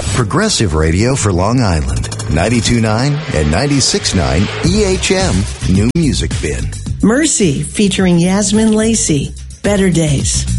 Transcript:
Progressive Radio for Long Island. 92.9 and 96.9 EHM New Music Bin. Mercy featuring Yasmin Lacey. Better Days.